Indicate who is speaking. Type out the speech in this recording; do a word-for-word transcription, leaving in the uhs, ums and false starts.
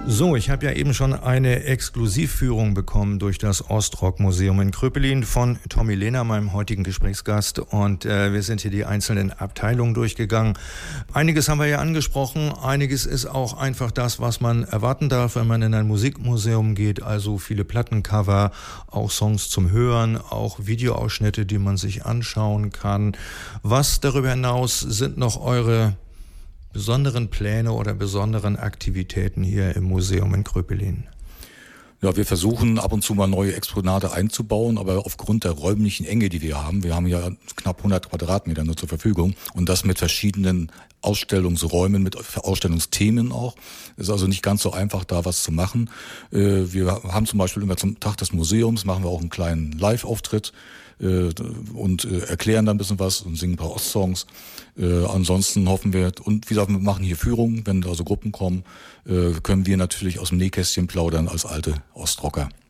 Speaker 1: So, ich habe ja eben schon eine Exklusivführung bekommen durch das Ostrock-Museum in Kröpelin von Tommy Lehner, meinem heutigen Gesprächsgast. Und äh, wir sind hier die einzelnen Abteilungen durchgegangen. Einiges haben wir ja angesprochen. Einiges ist auch einfach das, was man erwarten darf, wenn man in ein Musikmuseum geht. Also viele Plattencover, auch Songs zum Hören, auch Videoausschnitte, die man sich anschauen kann. Was darüber hinaus sind noch eure besonderen Pläne oder besonderen Aktivitäten hier im Museum in Kröpelin?
Speaker 2: Ja, wir versuchen ab und zu mal neue Exponate einzubauen, aber aufgrund der räumlichen Enge, die wir haben, wir haben ja knapp hundert Quadratmeter nur zur Verfügung und das mit verschiedenen Ausstellungsräumen, mit Ausstellungsthemen auch. Ist also nicht ganz so einfach, da was zu machen. Wir haben zum Beispiel immer zum Tag des Museums, machen wir auch einen kleinen Live-Auftritt und erklären dann ein bisschen was und singen ein paar Ostsongs. Äh, ansonsten hoffen wir, und wie gesagt, wir machen hier Führungen, wenn da so Gruppen kommen, äh, können wir natürlich aus dem Nähkästchen plaudern als alte Ostrocker.